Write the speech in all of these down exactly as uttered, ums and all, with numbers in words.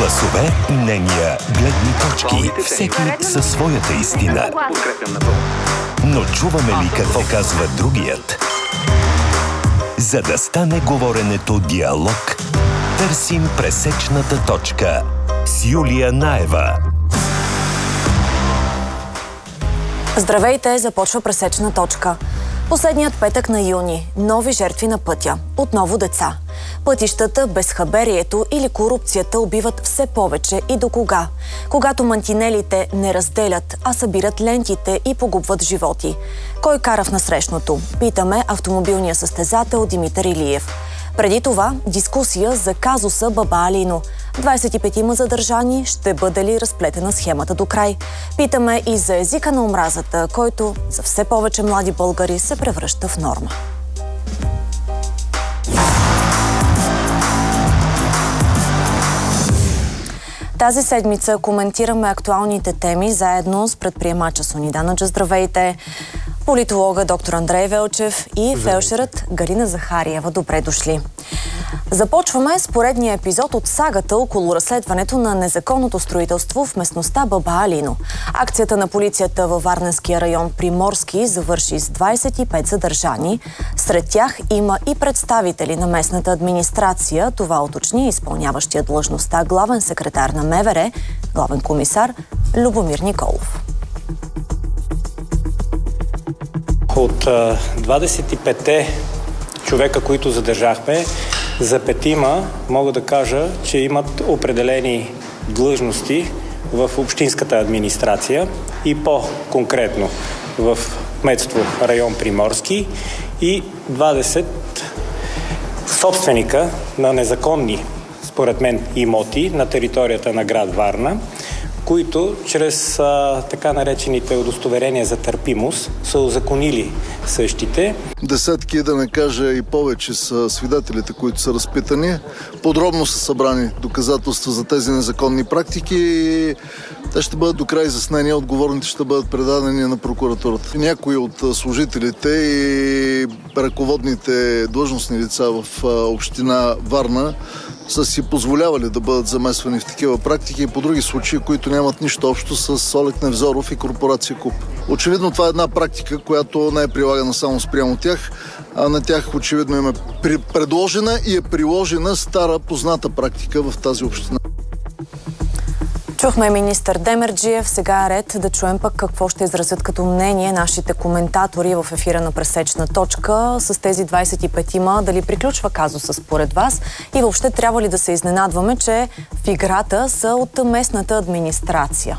Гласове, мнения, гледни точки. Всеки със своята истина. Но чуваме ли какво казва другият? За да стане говоренето диалог, търсим пресечната точка с Юлия Наева. Здравейте, започва пресечна точка. Последният петък на юни. Нови жертви на пътя. Отново деца. Пътищата, безхаберието или корупцията убиват все повече и до кога? Когато мантинелите не разделят, а събират лентите и погубват животи. Кой кара в насрещното? Питаме автомобилния състезател Димитър Илиев. Преди това дискусия за казуса Баба Алино. двадесет и петима задържани, ще бъде ли разплетена схемата до край? Питаме и за езика на омразата, който за все повече млади българи се превръща в норма. Тази седмица коментираме актуалните теми заедно с предприемача Сони Данаджа. Здравейте! Политолога доктор Андрей Велчев и фелшерът Галина Захариева. Добре дошли! Започваме с поредния епизод от сагата около разследването на незаконното строителство в местността Баба Алино. Акцията на полицията във Варненския район Приморски завърши с двадесет и пет задържани. Сред тях има и представители на местната администрация. Това уточни изпълняващия длъжността главен секретар на МВР, главен комисар Любомир Николов. От двадесет и петте човека, които задържахме, за петима мога да кажа, че имат определени длъжности в общинската администрация и по-конкретно в кметство район Приморски и двадесет собственика на незаконни, според мен, имоти на територията на град Варна, които чрез а, така наречените удостоверения за търпимост са узаконили същите. Десетки, да не кажа и повече, са свидетелите, които са разпитани. Подробно са събрани доказателства за тези незаконни практики и те ще бъдат до край изяснени, отговорните ще бъдат предадени на прокуратурата. Някои от служителите и ръководните длъжностни лица в община Варна са си позволявали да бъдат замесвани в такива практики и по други случаи, които нямат нищо общо с Олег Невзоров и корпорация КУП. Очевидно това е една практика, която не е прилагана само спрямо тях, а на тях очевидно им е предложена и е приложена стара позната практика в тази община. Чухме министър Демерджиев. Сега е ред да чуем пък какво ще изразят като мнение нашите коментатори в ефира на пресечна точка. С тези двадесет и петима дали приключва казуса според вас и въобще трябва ли да се изненадваме, че в играта са от местната администрация?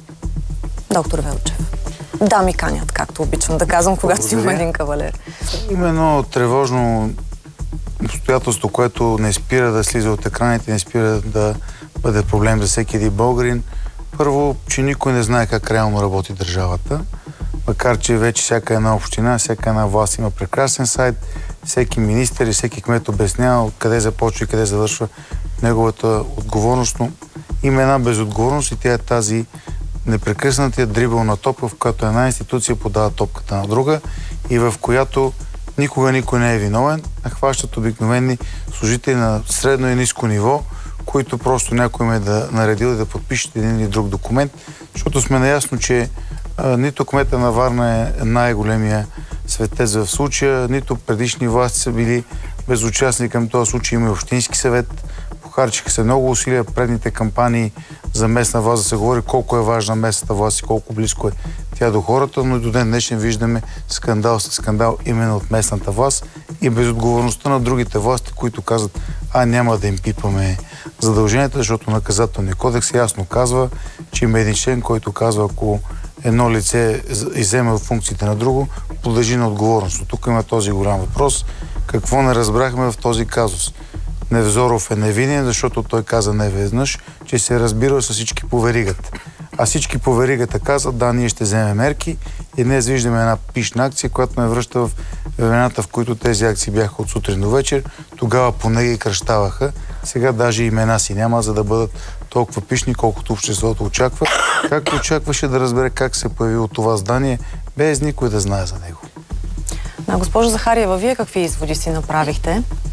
Доктор Велчев. Да, ми канят, както обичам да казвам, когато си има един кавалер. Има едно тревожно обстоятелство, което не спира да слиза от екраните, не спира да бъде проблем за всеки един българин. Първо, че никой не знае как реално работи държавата, макар че вече всяка една община, всяка една власт има прекрасен сайт, всеки министър и всеки кмет обяснява къде започва и къде завършва неговата отговорност, но има една безотговорност и тя е тази непрекъснатия дрибъл на топка, в която една институция подава топката на друга и в която никога никой не е виновен, а хващат обикновени служители на средно и ниско ниво, които просто някой ме да наредил да подпишат един или друг документ, защото сме наясно, че а, нито кмета на Варна е най-големия светец в случая, нито предишни власти са били безучастни към този случай. Има и общински съвет. Похарчиха се много усилия предните кампании за местна власт да се говори колко е важна местната власт и колко близко е тя до хората, но и до ден днешен виждаме скандал след скандал именно от местната власт и безотговорността на другите власти, които казват, а няма да им пипаме задълженията, защото наказателният кодекс ясно казва, че има един член, който казва, ако едно лице изземе функциите на друго, подлежи на отговорност. Но тук има този голям въпрос. Какво не разбрахме в този казус? Невзоров е невинен, защото той каза не веднъж, че се е разбирал с всички по веригата. А всички по веригата казват, да, ние ще вземем мерки и днес виждаме една пишна акция, която ме връща в времената, в които тези акции бяха от сутрин до вечер. Тогава поне ги кръщаваха. Сега даже имена си няма, за да бъдат толкова пишни, колкото обществото очаква. Както очакваше да разбере как се е появило това здание, без никой да знае за него. На госпожа Захариева, вие какви изводи си направихте?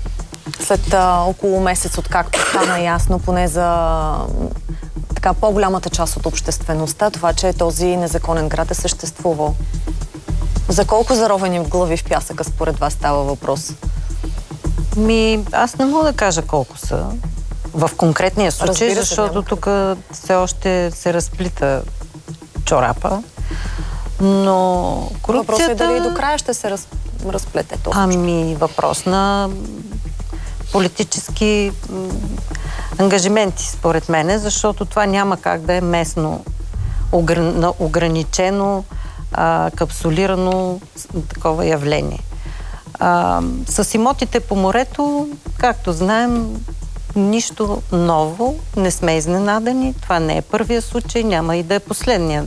След а, около месец, откакто стана ясно, поне за така по-голямата част от обществеността, това, че този незаконен град е съществувал. За колко заровени в глави в пясъка според вас става въпрос? Ми, аз не мога да кажа колко са в конкретния случай, се, защото тук все още се разплита чорапа. Но корупцията... Въпросът е дали до края ще се раз... разплете това. Ами, въпрос на политически ангажименти, според мене, защото това няма как да е местно ограничено, а, капсулирано такова явление. А, с имотите по морето, както знаем, нищо ново, не сме изненадани. Това не е първия случай, няма и да е последния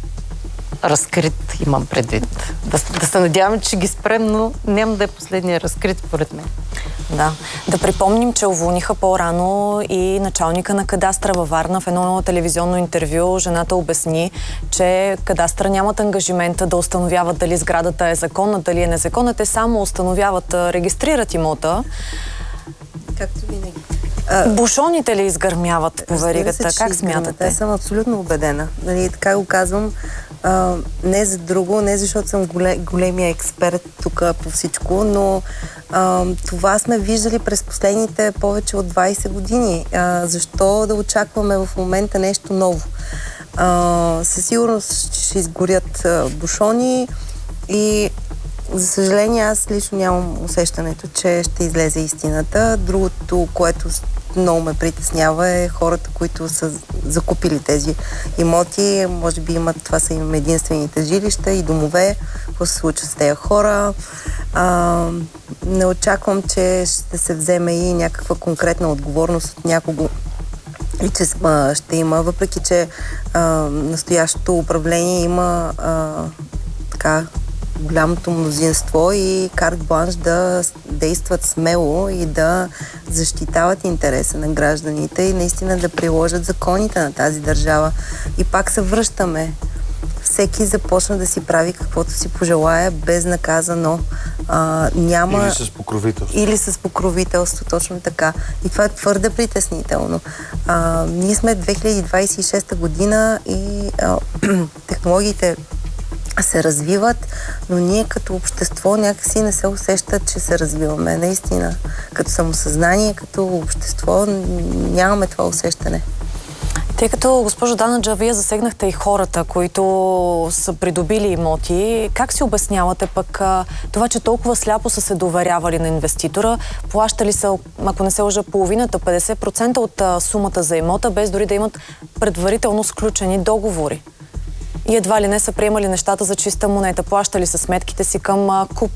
разкрит, имам предвид. Да, да се надяваме, че ги спрем, но няма да е последния разкрит, според мен. Да. Да припомним, че уволниха по-рано и началника на кадастра във Варна. В едно ново телевизионно интервю жената обясни, че кадастра нямат ангажимента да установяват дали сградата е законна, дали е незаконна. Те само установяват, регистрират имота. Както винаги. Бушоните ли изгърмяват по веригата? Как смятате? Аз съм абсолютно убедена. Нали, така го казвам. А, не за друго, не защото съм голем, големия експерт тук по всичко, но а, това сме виждали през последните повече от двайсет години. А, защо да очакваме в момента нещо ново? А, със сигурност ще изгорят а, бушони и за съжаление аз лично нямам усещането, че ще излезе истината. Другото, което много ме притеснява е хората, които са закупили тези имоти. Може би имат, това са им единствените жилища и домове. Какво се случва с тези хора? А, не очаквам, че ще се вземе и някаква конкретна отговорност от някого и че а, ще има, въпреки че а, настоящото управление има а, така голямото мнозинство и карт бланш да действат смело и да защитават интереса на гражданите и наистина да приложат законите на тази държава. И пак се връщаме. Всеки започна да си прави каквото си пожелая, безнаказано. А, няма... Или с покровителство. Или с покровителство, точно така. И това е твърде притеснително. А, ние сме две хиляди двайсет и шеста година и а, технологиите се развиват, но ние като общество някакси не се усещат, че се развиваме. Наистина, като самосъзнание, като общество нямаме това усещане. Тъй като, госпожо Данаджа, вие засегнахте и хората, които са придобили имоти, как си обяснявате пък това, че толкова сляпо са се доверявали на инвеститора, плащали са, ако не се лъжа, половината, петдесет процента от сумата за имота, без дори да имат предварително сключени договори? И едва ли не са приемали нещата за чиста монета, плащали са сметките си към а, КУП.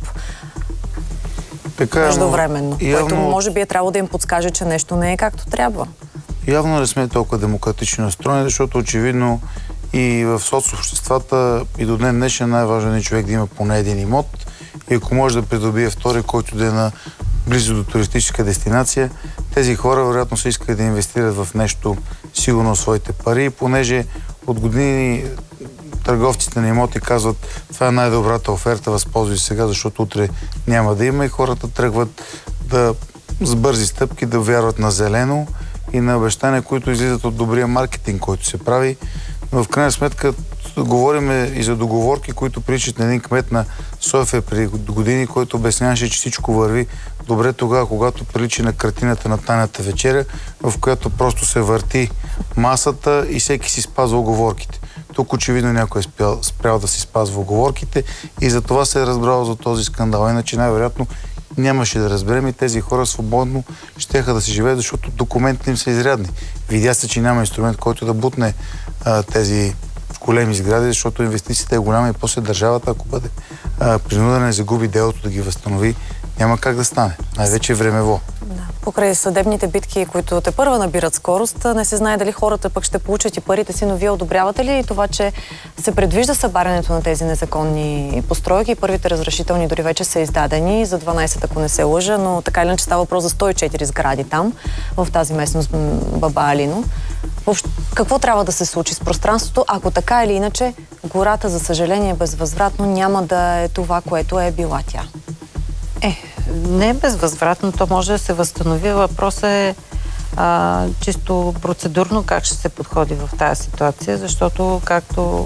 Така, междувременно, явно... което може би е трябвало да им подскаже, че нещо не е както трябва. Явно не сме толкова демократично настроени, защото очевидно и в соцобществата и до ден днешен най-важен е човек да има поне един имот и ако може да придобие втори, който да е на близо до туристическа дестинация, тези хора вероятно са искали да инвестират в нещо сигурно своите пари, понеже от години търговците на имоти казват, това е най-добрата оферта, възползвай се сега, защото утре няма да има и хората тръгват да с бързи стъпки да вярват на зелено и на обещания, които излизат от добрия маркетинг, който се прави. Но в крайна сметка говорим и за договорки, които приличат на един кмет на София преди години, който обясняваше, че всичко върви добре тогава, когато прилича на картината на Тайната вечеря, в която просто се върти масата и всеки си спазва оговорките. Тук очевидно някой е спрял, спрял да си спазва оговорките и за това се е разбрал за този скандал. Иначе най-вероятно нямаше да разберем и тези хора свободно щеха да си живеят, защото документите им са изрядни. Видя се, че няма инструмент, който да бутне а, тези големи сгради, защото инвестицията е голяма и после държавата, ако бъде а, принудена да загуби делото да ги възстанови, няма как да стане. Най-вече времево. Да. Покрай съдебните битки, които те първа набират скорост, не се знае дали хората пък ще получат и парите си, но вие одобрявате ли това, че се предвижда събарянето на тези незаконни постройки? Първите разрешителни дори вече са издадени за дванайсет, ако не се лъжа, но така или иначе става въпрос за сто и четири сгради там, в тази местност Баба Алино. Въобще, какво трябва да се случи с пространството, ако така или иначе гората, за съжаление, безвъзвратно няма да е това, което е била тя? Е, не е безвъзвратно, то може да се възстанови. Въпросът е а, чисто процедурно как ще се подходи в тази ситуация, защото, както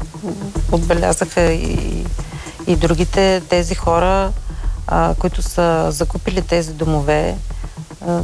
отбелязаха и, и другите, тези хора, а, които са закупили тези домове, а,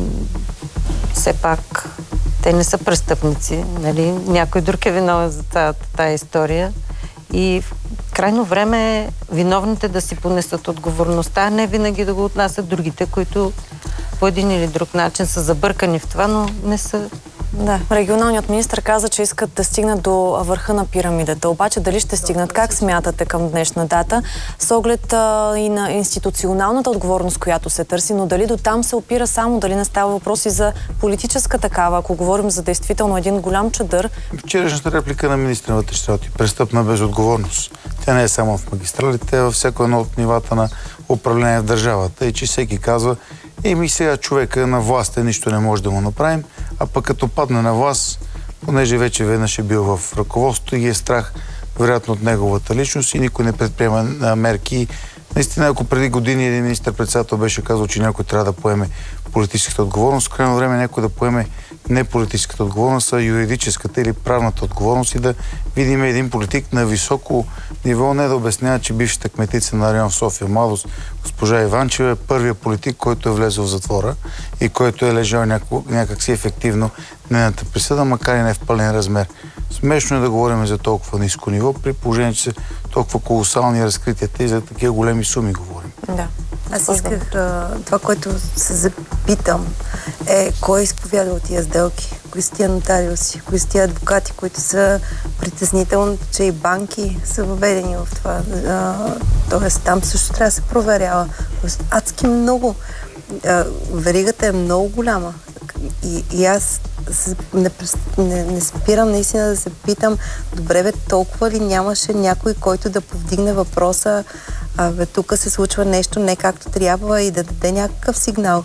все пак те не са престъпници, нали? Някой друг е виновен за тази, тази история. И в крайно време е виновните да си понесат отговорността, а не винаги да го отнасят другите, които по един или друг начин са забъркани в това, но не са... Да, регионалният министър каза, че искат да стигнат до върха на пирамидата. Обаче дали ще стигнат? Как смятате към днешна дата? С оглед а, и на институционалната отговорност, която се търси, но дали до там се опира само, дали не става въпроси за политическа такава, ако говорим за действително един голям чадър? Вчерашната реплика на министъра на вътрешните работи. Престъпна безотговорност. Тя не е само в магистралите, тя е във всяко едно от нивата на управление в държавата. И че всеки казва, еми сега човека на власт е, нищо не може да му направим, а пък като падне на власт, понеже вече веднъж е бил в ръководството и ги е страх вероятно от неговата личност и никой не предприема мерки. Наистина, ако преди години един министър-председател беше казал, че някой трябва да поеме политическата отговорност, в крайно време някой да поеме не политическата отговорност, а юридическата или правната отговорност и да видим един политик на високо ниво, не да обяснява, че бившата кметица на район София Младост, госпожа Иванчева, е първият политик, който е влезъл в затвора и който е лежал някак си ефективно нейната присъда, макар и не в пълен размер. Смешно е да говорим за толкова ниско ниво, при положение, че са толкова колосални разкритията и за такива големи суми говорим. Да. Аз исках това, което се запитам, е кой е изповядал тия сделки, кои са тия нотариуси, кои са тия адвокати, които са притеснителни, че и банки са въведени в това. Тоест там също трябва да се проверява. Тоест адски много. А, веригата е много голяма. И, и аз не, не, не спирам наистина да се питам, добре бе, толкова ли нямаше някой, който да повдигне въпроса, а бе, тук се случва нещо не както трябва и да даде някакъв сигнал.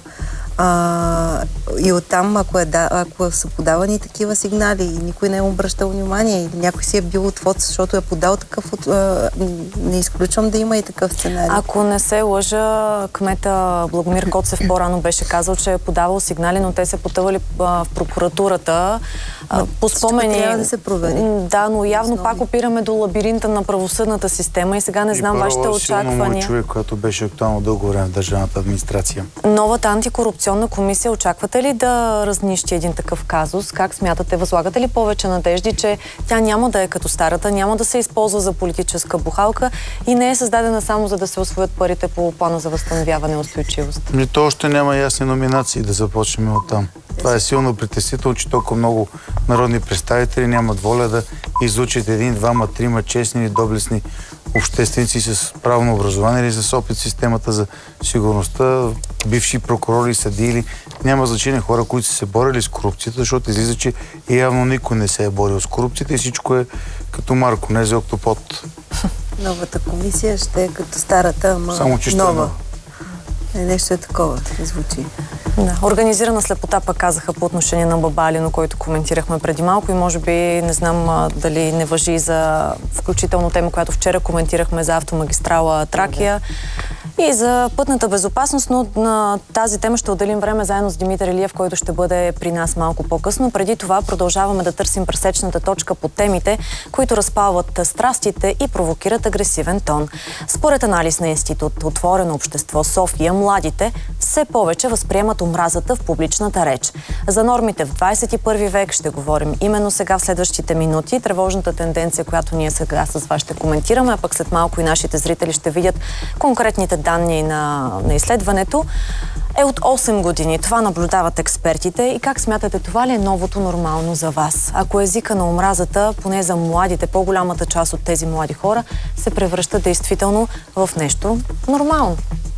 А, и оттам, ако, е, да, ако са подавани такива сигнали и никой не е обръщал внимание или някой си е бил отвод, защото е подал такъв, а, не изключвам да има и такъв сценарий. Ако не се лъжа, кмета Благомир Коцев по-рано беше казал, че е подавал сигнали, но те се потъвали в прокуратурата. Но по спомени... трябва да се провери. Да, но явно Основни. Пак опираме до лабиринта на правосъдната система и сега не знам вашите очаквания. И първо човек, който беше актуално дълго време в държавната администрация. Новата антикорупционна комисия, очаквате ли да разнищи един такъв казус? Как смятате? Възлагате ли повече надежди, че тя няма да е като старата, няма да се използва за политическа бухалка и не е създадена само за да се усвоят парите по плана за възстановяване и устойчивост? Ми, то още няма ясни номинации, да започнем оттам. Това е силно притеснително, че толкова много народни представители нямат воля да излучат един, двама, трима честни и доблестни общественици с правно образование или с опит в системата за сигурността, бивши прокурори, съдии. Няма значение хора, които са се борили с корупцията, защото излиза, че явно никой не се е борил с корупцията и всичко е като Марко, не за октопод. Новата комисия ще е като старата, ама само че нова. Не, нещо е такова, звучи. Да. Организирана слепота пък казаха по отношение на Бабалино, който коментирахме преди малко и може би не знам а, дали не важи за включително тема, която вчера коментирахме за автомагистрала Тракия. Да. И за пътната безопасност, но на тази тема ще отделим време заедно с Димитър Илиев, който ще бъде при нас малко по-късно. Преди това продължаваме да търсим пресечната точка по темите, които разпалват страстите и провокират агресивен тон. Според анализ на Институт Отворено общество София, младите все повече възприемат омразата в публичната реч. За нормите в двадесет и първи век ще говорим именно сега в следващите минути. Тревожната тенденция, която ние сега с вас ще коментираме, а пък след малко и нашите зрители ще видят конкретните данни на, на изследването, е от осем години. Това наблюдават експертите. И как смятате, това ли е новото нормално за вас? Ако езика на омразата, поне за младите, по-голямата част от тези млади хора, се превръща действително в нещо нормално?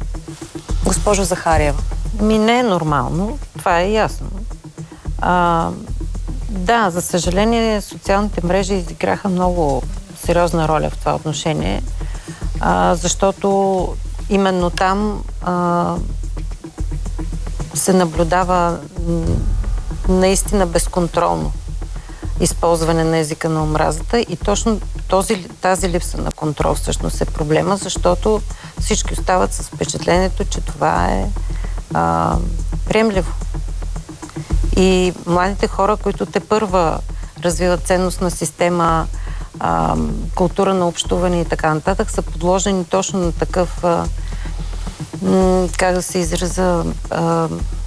Госпожо Захариева. Ми не е нормално. Това е ясно. А, да, за съжаление, социалните мрежи изиграха много сериозна роля в това отношение, а, защото именно там а, се наблюдава наистина безконтролно използване на езика на омразата и точно този, тази липса на контрол всъщност е проблема, защото всички остават с впечатлението, че това е а, приемливо. И младите хора, които те първа развиват ценностна система, а, култура на общуване и така нататък, са подложени точно на такъв, а, м, как да се израза, а,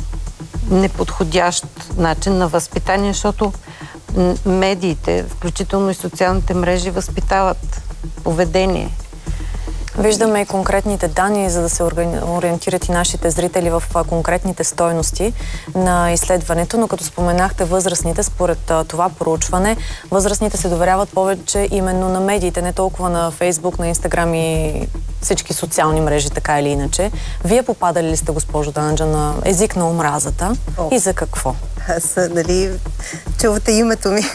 неподходящ начин на възпитание, защото медиите, включително и социалните мрежи, възпитават поведение. Виждаме и конкретните данни, за да се ориентират и нашите зрители в конкретните стойности на изследването, но като споменахте възрастните, според това проучване, възрастните се доверяват повече именно на медиите, не толкова на Фейсбук, на Инстаграм и всички социални мрежи, така или иначе. Вие попадали ли сте, госпожо Данаджа, на език на омразата? О. И за какво? Аз, нали, чувате името ми.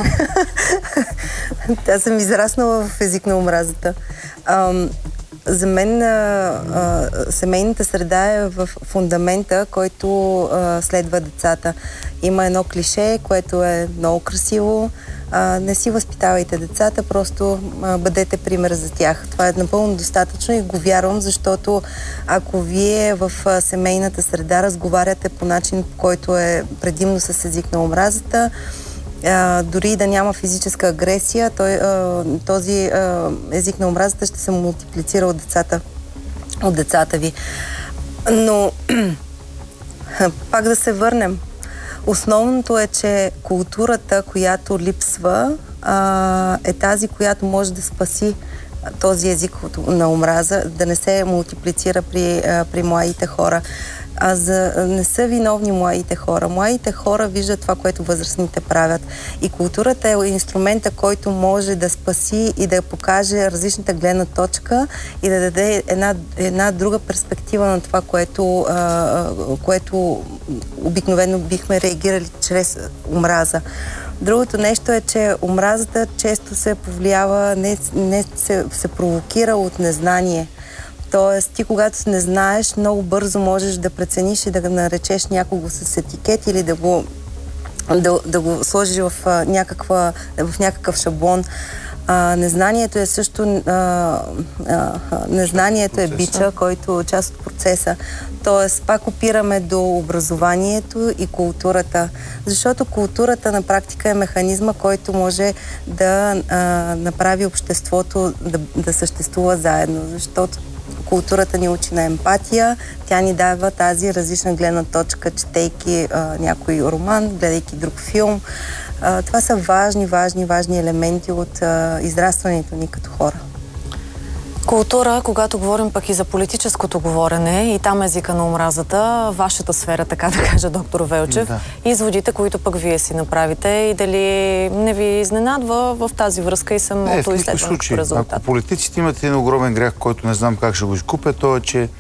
Аз съм израснала в език на омразата. Ам... За мен а, а, семейната среда е в фундамента, който а, следва децата. Има едно клише, което е много красиво. А, не си възпитавайте децата, просто а, бъдете пример за тях. Това е напълно достатъчно и го вярвам, защото ако вие в а, семейната среда разговаряте по начин, който е предимно с език на омразата, Uh, дори да няма физическа агресия, той, uh, този uh, език на омразата ще се мултиплицира от децата, от децата ви. Но пак да се върнем. Основното е, че културата, която липсва, uh, е тази, която може да спаси този език на омраза, да не се мултиплицира при, uh, при младите хора. А за не са виновни младите хора. Младите хора виждат това, което възрастните правят. И културата е инструмента, който може да спаси и да покаже различната гледна точка и да даде една, една друга перспектива на това, което, а, което обикновено бихме реагирали чрез омраза. Другото нещо е, че омразата често се повлиява, не, не се, се провокира от незнание. Тоест, ти когато не знаеш, много бързо можеш да прецениш и да наречеш някого с етикет или да го, да, да го сложиш в, а, някаква, в някакъв шаблон. А, незнанието е също а, а, незнанието е бича, който е част от процеса. Тоест, пак опираме до образованието и културата. Защото културата на практика е механизма, който може да а, направи обществото да, да съществува заедно. Защото културата ни учи на емпатия, тя ни дава тази различна гледна точка, четейки а, някой роман, гледайки друг филм. А, това са важни, важни, важни елементи от а, израстването ни като хора. Култура, когато говорим пък и за политическото говорене и там езика на омразата, вашата сфера, така да кажа, доктор Велчев, да. Изводите, които пък вие си направите и дали не ви изненадва в тази връзка и самото изследване като резултат? Ако политиците имат един огромен грях, който не знам как ще го изкупя, то е, че